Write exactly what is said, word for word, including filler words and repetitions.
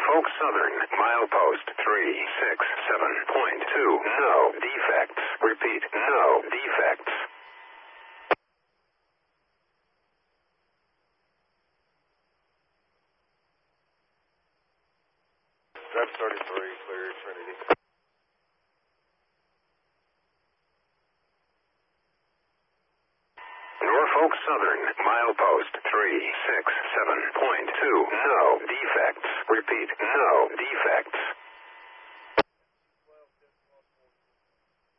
Norfolk Southern, milepost three six seven point two, no defects. Repeat, no defects. Drive thirty-three, clear Trinity. Norfolk Southern, milepost three six seven point two, no defects. Repeat, no defects.